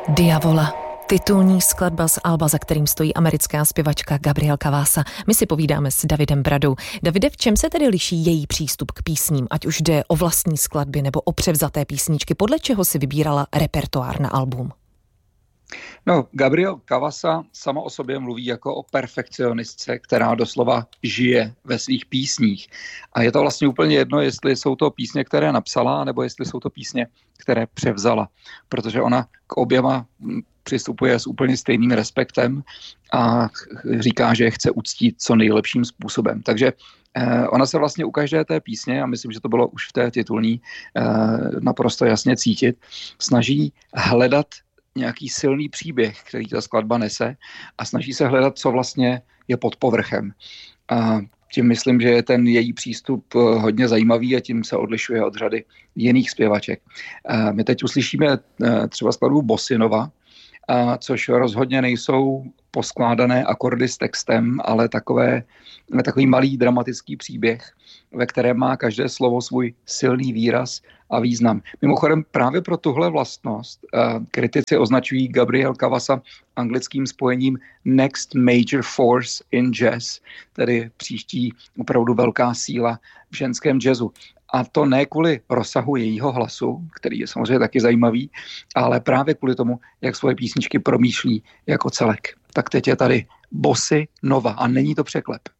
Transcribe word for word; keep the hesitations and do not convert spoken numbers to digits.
Diavola. Titulní skladba z alba, za kterým stojí americká zpěvačka Gabriel Cavassa. My si povídáme s Davidem Bradou. Davide, v čem se tedy liší její přístup k písním, ať už jde o vlastní skladby nebo o převzaté písničky? Podle čeho si vybírala repertoár na album? No, Gabriel Cavassa sama o sobě mluví jako o perfekcionistce, která doslova žije ve svých písních. A je to vlastně úplně jedno, jestli jsou to písně, které napsala, nebo jestli jsou to písně, které převzala. Protože ona k oběma přistupuje s úplně stejným respektem a říká, že je chce uctít co nejlepším způsobem. Takže eh, ona se vlastně u každé té písně, a myslím, že to bylo už v té titulní eh, naprosto jasně cítit, snaží hledat nějaký silný příběh, který ta skladba nese a snaží se hledat, co vlastně je pod povrchem. A tím myslím, že je ten její přístup hodně zajímavý a tím se odlišuje od řady jiných zpěvaček. A my teď uslyšíme třeba skladbu Bosinova, a což rozhodně nejsou poskládané akordy s textem, ale takové, takový malý dramatický příběh, ve kterém má každé slovo svůj silný výraz a význam. Mimochodem právě pro tuhle vlastnost uh, kritici označují Gabriel Cavassa anglickým spojením Next Major Force in Jazz, tedy příští opravdu velká síla v ženském jazzu. A to ne kvůli rozsahu jejího hlasu, který je samozřejmě taky zajímavý, ale právě kvůli tomu, jak svoje písničky promýšlí jako celek. Tak teď je tady Bosinova a není to překlep.